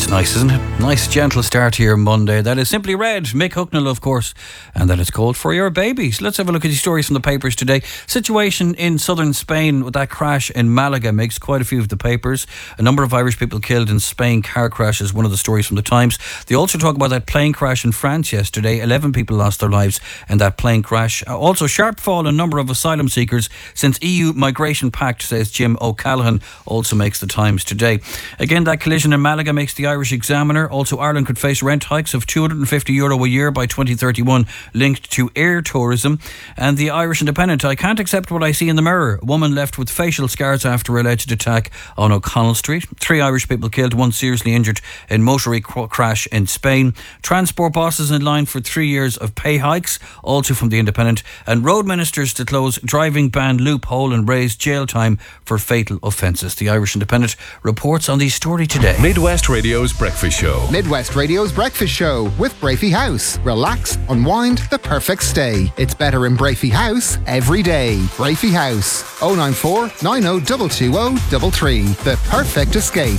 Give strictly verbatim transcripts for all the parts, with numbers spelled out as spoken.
Nice, isn't it? Nice, gentle start to your Monday. That is Simply Red, Mick Hucknall, of course, and that is called For Your Babies. Let's have a look at the stories from the papers today. Situation in southern Spain with that crash in Malaga makes quite a few of the papers. A number of Irish people killed in Spain car crash is one of the stories from the Times. They also talk about that plane crash in France yesterday. eleven people lost their lives in that plane crash. Also, sharp fall in number of asylum seekers since E U Migration Pact, says Jim O'Callaghan, also makes the Times today. Again, that collision in Malaga makes the Irish Examiner. Also, Ireland could face rent hikes of two hundred fifty euro a year by twenty thirty-one, linked to air tourism. And the Irish Independent, I can't accept what I see in the mirror. A woman left with facial scars after alleged attack on O'Connell Street. Three Irish people killed, one seriously injured in motorway crash in Spain. Transport bosses in line for three years of pay hikes, also from the Independent. And road ministers to close driving ban loophole and raise jail time for fatal offences. The Irish Independent reports on the story today. Midwest Radio's Breakfast Show. Midwest Radio's Breakfast Show with Brafey House. Relax, unwind, the perfect stay. It's better in Brafey House every day. Brafey House. oh nine four, nine oh two two oh three three. The perfect escape.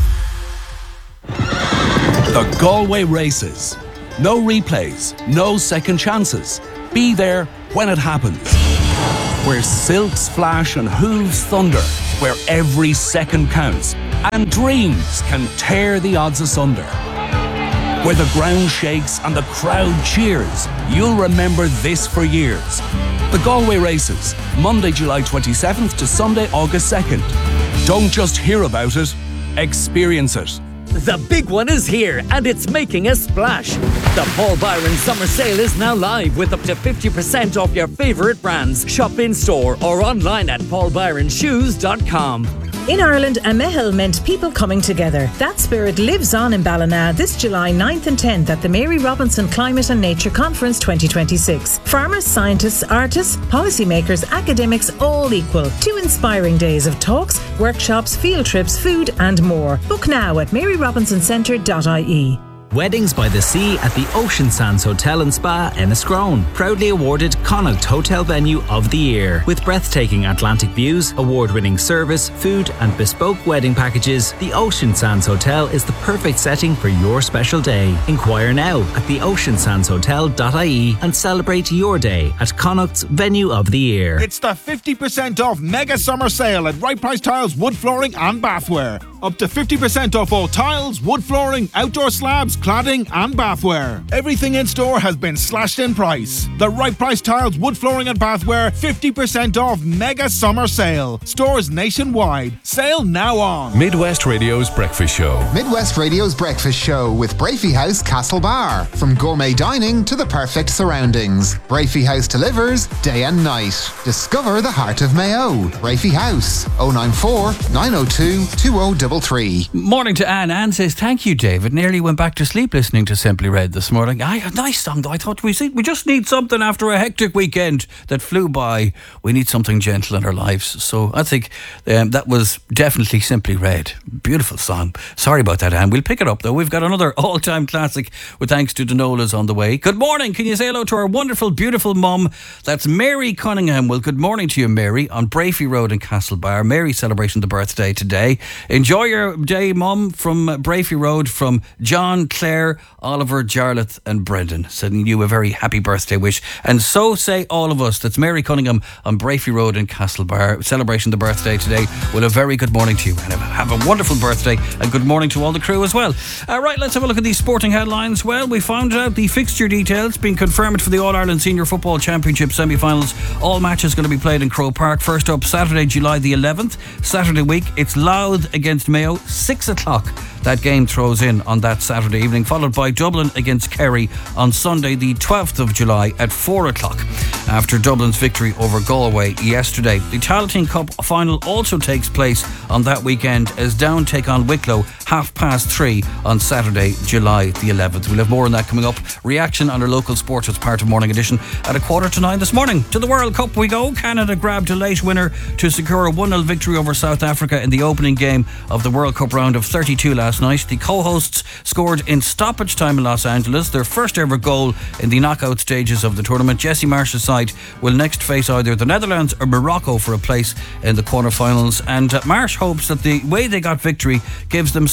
The Galway Races. No replays, no second chances. Be there when it happens. Where silks flash and hooves thunder. Where every second counts and dreams can tear the odds asunder. Where the ground shakes and the crowd cheers. You'll remember this for years. The Galway Races, Monday, July twenty-seventh to Sunday, August second. Don't just hear about it, experience it. The big one is here, and it's making a splash. The Paul Byron Summer Sale is now live with up to fifty percent off your favourite brands. Shop in store or online at paul byron shoes dot com. In Ireland, a meitheal meant people coming together. That spirit lives on in Ballina this July ninth and tenth at the Mary Robinson Climate and Nature Conference twenty twenty-six. Farmers, scientists, artists, policymakers, academics, all equal. Two inspiring days of talks, workshops, field trips, food and more. Book now at mary robinson centre dot I E. Weddings by the Sea at the Ocean Sands Hotel and Spa, Enniscrone. Proudly awarded Connaught Hotel Venue of the Year. With breathtaking Atlantic views, award-winning service, food and bespoke wedding packages, the Ocean Sands Hotel is the perfect setting for your special day. Inquire now at the ocean sands hotel dot I E and celebrate your day at Connaught's Venue of the Year. It's the fifty percent off mega summer sale at Right Price Tiles, wood flooring and bathware. Up to fifty percent off all tiles, wood flooring, outdoor slabs, cladding and bathware. Everything in store has been slashed in price. The Right Price Tiles, wood flooring and bathware, fifty percent off mega summer sale. Stores nationwide. Sale now on. Midwest Radio's Breakfast Show. Midwest Radio's Breakfast Show with Brafey House Castlebar. From gourmet dining to the perfect surroundings, Brafey House delivers day and night. Discover the heart of Mayo. Brafey House. oh nine four, nine oh two, two oh three three. Morning to Anne. Anne says, thank you, David. Nearly went back to sleep listening to Simply Red this morning. I, a nice song though. I thought we see, we just need something after a hectic weekend that flew by. We need something gentle in our lives. So I think um, that was definitely Simply Red. Beautiful song. Sorry about that, Anne. We'll pick it up though. We've got another all-time classic with Thanks to Danolas on the way. Good morning. Can you say hello to our wonderful, beautiful mum? That's Mary Cunningham. Well, good morning to you, Mary, on Brafey Road in Castlebar. Mary celebrating the birthday today. Enjoy your day, mum, from Brafey Road, from John, Claire, Oliver, Jarlath and Brendan, sending you a very happy birthday wish. And so say all of us. That's Mary Cunningham on Brafey Road in Castlebar, celebrating the birthday today. Well, a very good morning to you, and have a wonderful birthday, and good morning to all the crew as well. All right, let's have a look at these sporting headlines. Well, we found out the fixture details being confirmed for the All-Ireland Senior Football Championship semi-finals. All matches going to be played in Croke Park. First up, Saturday, July the eleventh. Saturday week, it's Louth against Mayo, six o'clock. That game throws in on that Saturday evening, followed by Dublin against Kerry on Sunday the twelfth of July at four o'clock. After Dublin's victory over Galway yesterday, the Tailteann Cup final also takes place on that weekend as Down take on Wicklow half past three on Saturday, July the eleventh. We'll have more on that coming up. Reaction on our local sport as part of Morning Edition at a quarter to nine this morning. To the World Cup we go. Canada grabbed a late winner to secure a one nil victory over South Africa in the opening game of the World Cup round of thirty-two last night. The co-hosts scored in stoppage time in Los Angeles, their first ever goal in the knockout stages of the tournament. Jesse Marsh's side will next face either the Netherlands or Morocco for a place in the quarterfinals, and uh, Marsh hopes that the way they got victory gives them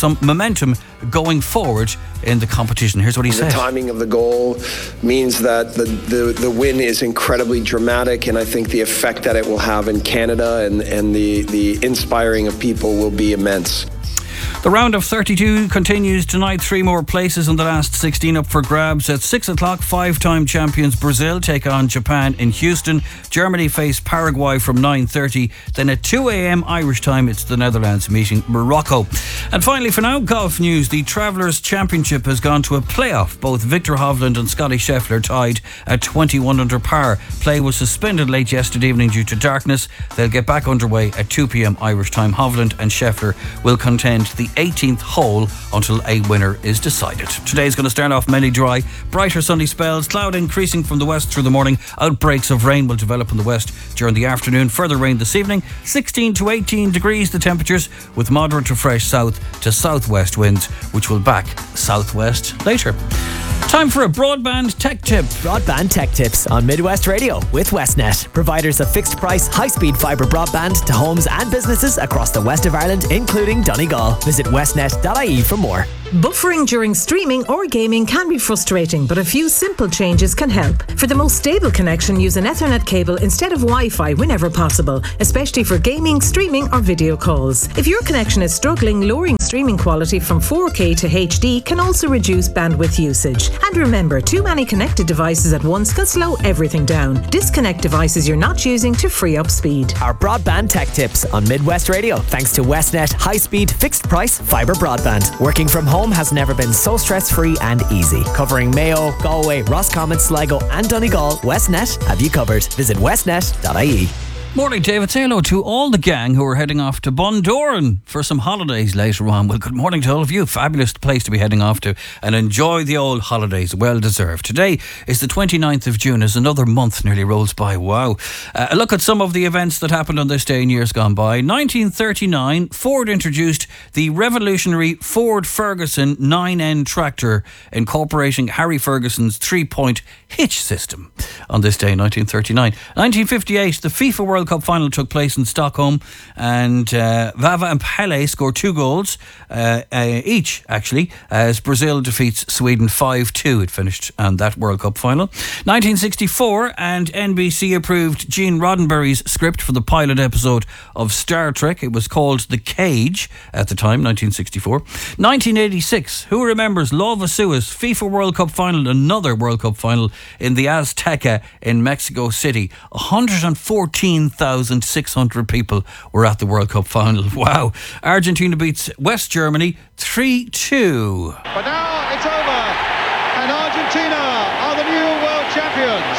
some momentum going forward in the competition. Here's what he said. The timing of the goal means that the, the, the win is incredibly dramatic, and I think the effect that it will have in Canada and, and the, the inspiring of people will be immense. The round of thirty-two continues tonight. Three more places in the last sixteen up for grabs. At six o'clock, five-time champions Brazil take on Japan in Houston. Germany face Paraguay from nine thirty. Then at two a.m. Irish time, it's the Netherlands meeting Morocco. And finally, for now, golf news. The Travellers Championship has gone to a playoff. Both Victor Hovland and Scotty Scheffler tied at twenty-one under par. Play was suspended late yesterday evening due to darkness. They'll get back underway at two p.m. Irish time. Hovland and Scheffler will contend the eighteenth hole until a winner is decided. Today's going to start off mainly dry. Brighter sunny spells, cloud increasing from the west through the morning. Outbreaks of rain will develop in the west during the afternoon. Further rain this evening. sixteen to eighteen degrees the temperatures, with moderate to fresh south to southwest winds, which will back southwest later. Time for a broadband tech tip. Broadband tech tips on Midwest Radio with Westnet, providers of fixed price, high speed fibre broadband to homes and businesses across the west of Ireland, including Donegal. Visit westnet dot I E for more. Buffering during streaming or gaming can be frustrating, but a few simple changes can help. For the most stable connection, use an Ethernet cable instead of Wi-Fi whenever possible, especially for gaming, streaming or video calls. If your connection is struggling, lowering streaming quality from four K to H D can also reduce bandwidth usage. And remember, too many connected devices at once can slow everything down. Disconnect devices you're not using to free up speed. Our broadband tech tips on Midwest Radio, thanks to Westnet high-speed, fixed-price fibre broadband. Working from home has never been so stress-free and easy. Covering Mayo, Galway, Roscommon, Sligo and Donegal, Westnet have you covered. Visit westnet dot I E. Morning, David. Say hello to all the gang who are heading off to Bundoran for some holidays later on. Well, good morning to all of you. Fabulous place to be heading off to, and enjoy the old holidays. Well deserved. Today is the twenty-ninth of June as another month nearly rolls by. Wow. Uh, a look at some of the events that happened on this day in years gone by. nineteen thirty-nine, Ford introduced the revolutionary Ford Ferguson nine N tractor, incorporating Harry Ferguson's three-point hitch system. On this day in nineteen thirty-nine. nineteen fifty-eight, the FIFA World Cup final took place in Stockholm, and uh, Vava and Pele scored two goals uh, uh, each, actually, as Brazil defeats Sweden five two. It finished on that World Cup final. nineteen sixty-four, and N B C approved Gene Roddenberry's script for the pilot episode of Star Trek. It was called The Cage at the time, nineteen sixty-four. nineteen eighty-six, who remembers Lova Suez FIFA World Cup final, another World Cup final in the Azteca in Mexico City. one hundred fourteen thousand six hundred people were at the World Cup final. Wow. Argentina beats West Germany three two. But now it's over, and Argentina are the new world champions.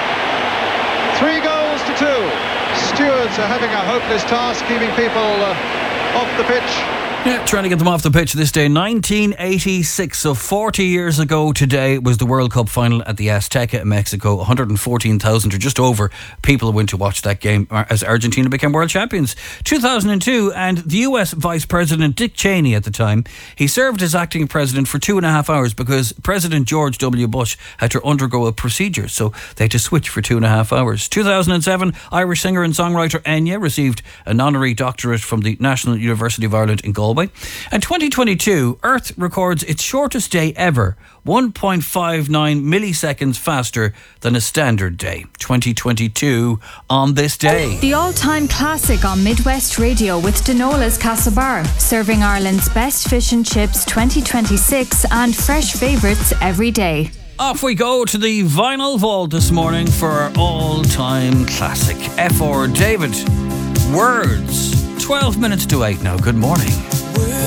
Three goals to two. Stewards are having a hopeless task keeping people uh, off the pitch. Yeah, trying to get them off the pitch this day. nineteen eighty-six, so forty years ago today, was the World Cup final at the Azteca in Mexico. one hundred fourteen thousand, or just over, people went to watch that game as Argentina became world champions. two thousand two, and the U S Vice President Dick Cheney at the time, he served as acting president for two and a half hours because President George W. Bush had to undergo a procedure, so they had to switch for two and a half hours. two thousand seven, Irish singer and songwriter Enya received an honorary doctorate from the National University of Ireland in Galway. And twenty twenty-two, Earth records its shortest day ever, one point five nine milliseconds faster than a standard day. twenty twenty-two on this day. The all-time classic on Midwest Radio with Denola's Castlebar, serving Ireland's best fish and chips twenty twenty-six and fresh favourites every day. Off we go to the vinyl vault this morning for our all-time classic. F R David, Words. twelve minutes to eight now. Good morning.